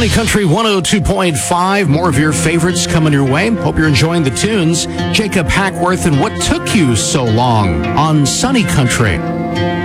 Sunny Country 102.5. More of your favorites coming your way. Hope you're enjoying the tunes. Jacob Hackworth and What Took You So Long on Sunny Country.